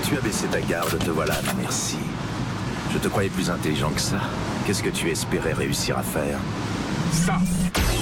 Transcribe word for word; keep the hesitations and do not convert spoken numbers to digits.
Tu as baissé ta garde, te voilà, merci. Je te croyais plus intelligent que ça. Qu'est-ce que tu espérais réussir à faire? Ça.